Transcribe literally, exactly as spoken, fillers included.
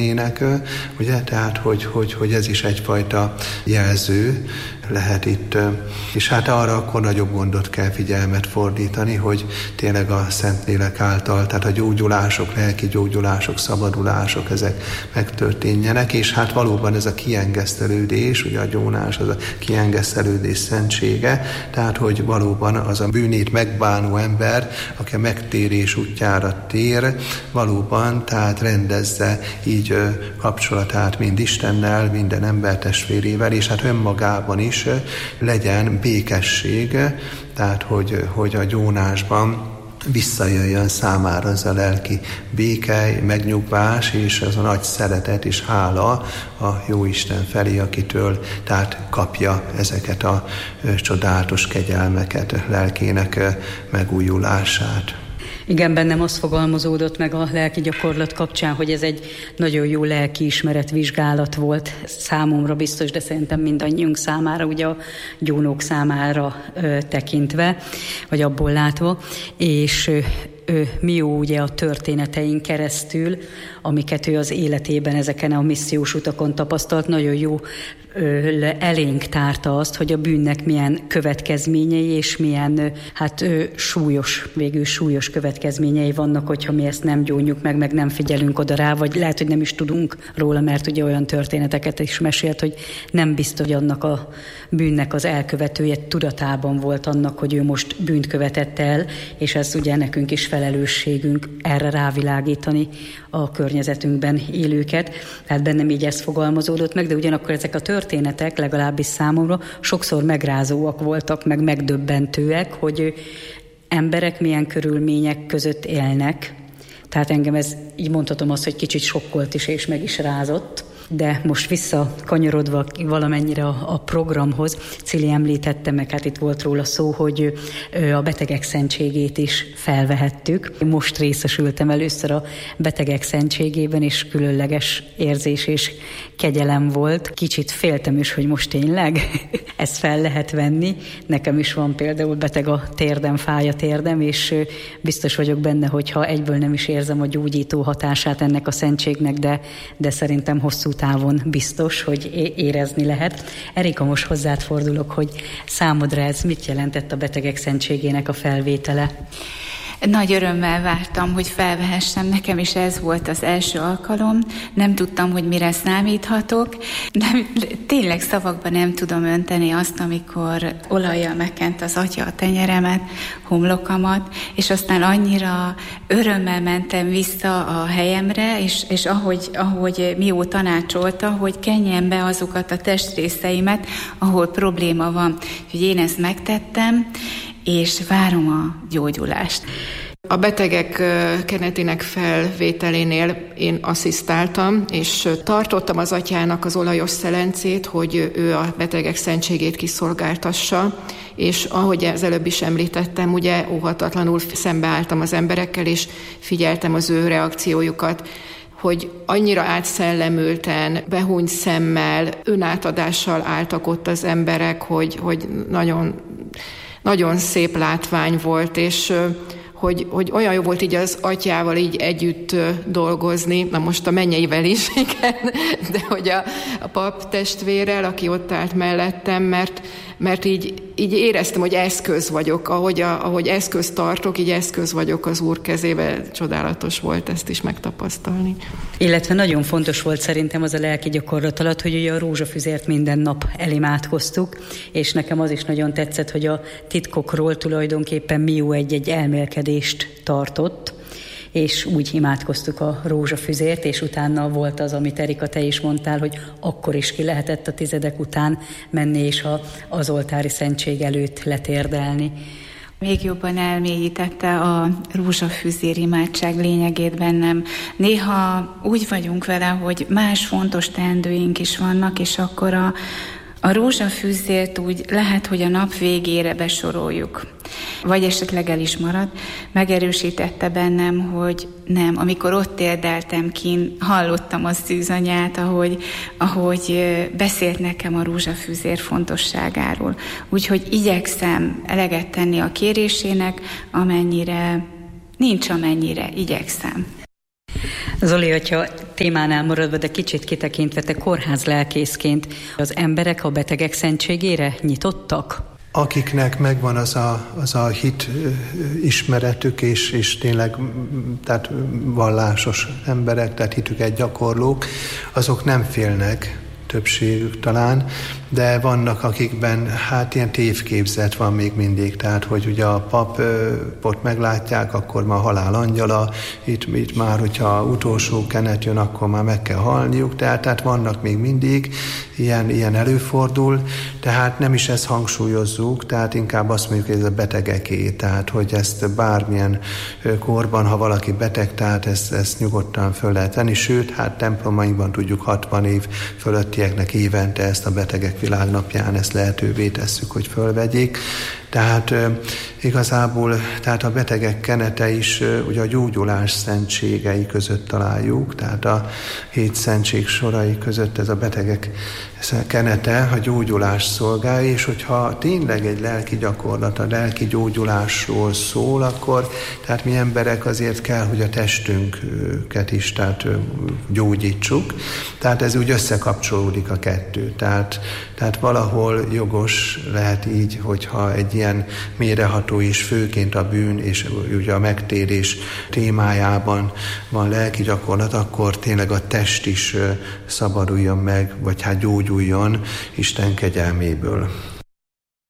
Ének, ugye, tehát hogy, hogy, hogy ez is egyfajta jelző lehet itt, és hát arra akkor nagyobb gondot kell figyelmet fordítani, hogy tényleg a Szentlélek által, tehát a gyógyulások, lelki gyógyulások, szabadulások, ezek megtörténjenek, és hát valóban ez a kiengesztelődés, ugye a gyónás, az a kiengesztelődés szentsége, tehát hogy valóban az a bűnét megbánó ember, aki a megtérés útjára tér, valóban, tehát rendezze így kapcsolatát mind Istennel, minden embertestvérével, és hát önmagában is legyen békesség, tehát hogy, hogy a gyónásban visszajöjjön számára az a lelki béke, megnyugvás, és az a nagy szeretet és hála a Jóisten felé, akitől tehát kapja ezeket a csodálatos kegyelmeket, lelkének megújulását. Igen, bennem az fogalmazódott meg a lelki gyakorlat kapcsán, hogy ez egy nagyon jó lelkiismeret vizsgálat volt számomra biztos, de szerintem mindannyiunk számára, ugye a gyónók számára ö, tekintve, vagy abból látva, és ö, ö, Mió ugye a történetein keresztül, amiket ő az életében ezeken a missziós utakon tapasztalt, nagyon jó elénk tárta azt, hogy a bűnnek milyen következményei, és milyen hát súlyos, végül súlyos következményei vannak, hogyha mi ezt nem gyónjuk meg, meg nem figyelünk oda rá, vagy lehet, hogy nem is tudunk róla, mert ugye olyan történeteket is mesélt, hogy nem biztos, hogy annak a bűnnek az elkövetője tudatában volt annak, hogy ő most bűnt követett el, és ez ugye nekünk is felelősségünk erre rávilágítani a környezetünkben élőket. Tehát bennem így ez fogalmazódott meg, de ugyanakkor ezek a történetek, legalábbis számomra, sokszor megrázóak voltak, meg megdöbbentőek, hogy emberek milyen körülmények között élnek. Tehát engem ez, így mondhatom azt, hogy kicsit sokkolt is, és meg is rázott. De most visszakanyarodva valamennyire a, a programhoz, Cili említette, meg hát itt volt róla szó, hogy a betegek szentségét is felvehettük. Most részesültem először a betegek szentségében, és különleges érzés és kegyelem volt. Kicsit féltem is, hogy most tényleg ezt fel lehet venni. Nekem is van például beteg a térdem, fáj a térdem, és biztos vagyok benne, hogyha egyből nem is érzem a gyógyító hatását ennek a szentségnek, de, de szerintem hosszú távon biztos, hogy érezni lehet. Erika, most hozzád fordulok, hogy számodra ez mit jelentett a betegek szentségének a felvétele? Nagy örömmel vártam, hogy felvehessem, nekem is ez volt az első alkalom, nem tudtam, hogy mire számíthatok, nem, tényleg szavakban nem tudom önteni azt, amikor olajjal megkent az atya a tenyeremet, homlokamat, és aztán annyira örömmel mentem vissza a helyemre, és, és ahogy, ahogy Mió tanácsolta, hogy kenjen be azokat a testrészeimet, ahol probléma van. Úgyhogy én ezt megtettem, és várom a gyógyulást. A betegek kenetének felvételénél én asszisztáltam, és tartottam az atyának az olajos szelencét, hogy ő a betegek szentségét kiszolgáltassa, és ahogy az előbb is említettem, ugye óhatatlanul szembeálltam az emberekkel, és figyeltem az ő reakciójukat, hogy annyira átszellemülten, behúnyt szemmel, önátadással álltak ott az emberek, hogy, hogy nagyon... Nagyon szép látvány volt, és hogy, hogy olyan jó volt így az atyával így együtt dolgozni, na most a mennyeivel is, igen, de hogy a, a pap testvérrel, aki ott állt mellettem, mert, mert így, így éreztem, hogy eszköz vagyok, ahogy, a, ahogy eszköz tartok, így eszköz vagyok az Úr kezébe. Csodálatos volt ezt is megtapasztalni. Illetve nagyon fontos volt szerintem az a lelki gyakorlat alatt, hogy ugye a rózsafüzért minden nap elimádkoztuk, és nekem az is nagyon tetszett, hogy a titkokról tulajdonképpen Mió egy-egy elmélkedést tartott, és úgy imádkoztuk a rózsafüzért, és utána volt az, amit Erika, te is mondtál, hogy akkor is ki lehetett a tizedek után menni, és a, az oltári szentség előtt letérdelni. Még jobban elmélyítette a rózsafüzér imádság lényegét bennem. Néha úgy vagyunk vele, hogy más fontos teendőink is vannak, és akkor a, a rózsafüzért úgy lehet, hogy a nap végére besoroljuk. Vagy esetleg el is marad. Megerősítette bennem, hogy nem. Amikor ott térdeltem kint, hallottam a szűzanyát, ahogy, ahogy beszélt nekem a rózsafüzér fontosságáról. Úgyhogy igyekszem eleget tenni a kérésének, amennyire nincs, amennyire igyekszem. Zoli, hogyha témánál maradva, de kicsit kitekintve, te kórház lelkészként az emberek a betegek szentségére nyitottak? Akiknek megvan az a, az a hit ismeretük, és, és tényleg tehát vallásos emberek, tehát hitüket gyakorlók, azok nem félnek, többségük talán, de vannak, akikben hát ilyen tévképzet van még mindig, tehát hogy ugye a papot meglátják, akkor már halál angyala, itt, itt már, hogyha utolsó kenet jön, akkor már meg kell halniuk, tehát, tehát vannak még mindig, ilyen, ilyen előfordul, tehát nem is ezt hangsúlyozzuk, tehát inkább azt mondjuk, hogy ez a betegeké, tehát hogy ezt bármilyen korban, ha valaki beteg, tehát ezt, ezt nyugodtan föl lehet venni, sőt, hát templomainkban tudjuk hatvan év fölöttieknek évente ezt a betegek világnapján ezt lehetővé tesszük, hogy fölvegyék. Tehát e, igazából tehát a betegek kenete is e, ugye a gyógyulás szentségei között találjuk, tehát a hét szentség sorai között ez a betegek kenete a gyógyulás szolgálja, és hogyha tényleg egy lelki gyakorlat, a lelki gyógyulásról szól, akkor tehát mi emberek azért kell, hogy a testünket is tehát gyógyítsuk. Tehát ez úgy összekapcsolódik a kettő. Tehát, tehát valahol jogos lehet így, hogyha egy ilyen mélyreható és főként a bűn és ugye a megtérés témájában van lelki gyakorlat, akkor tényleg a test is szabaduljon meg, vagy hát gyógyuljon Isten kegyelméből.